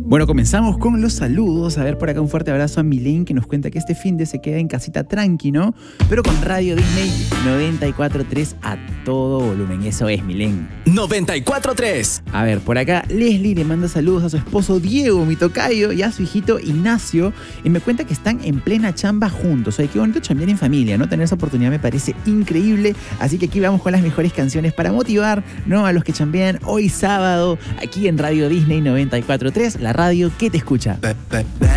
Bueno, comenzamos con los saludos. A ver, por acá un fuerte abrazo a Milén, que nos cuenta que este finde se queda en casita tranqui, ¿no? Pero con Radio Disney 94.3 a todo volumen. Eso es, Milén. 94.3. A ver, por acá Leslie le manda saludos a su esposo Diego, mi tocayo, y a su hijito Ignacio, y me cuenta que están en plena chamba juntos. Oye, qué bonito chambear en familia, ¿no? Tener esa oportunidad me parece increíble. Así que aquí vamos con las mejores canciones para motivar, ¿no?, a los que chambean hoy sábado aquí en Radio Disney 94.3, la radio que te escucha.